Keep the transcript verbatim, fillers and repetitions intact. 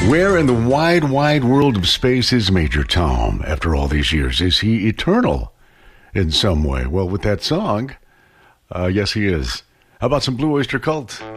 Where in the wide, wide world of space is Major Tom after all these years? Is he eternal in some way? Well, with that song, uh, yes, he is. How about some Blue Oyster Cult?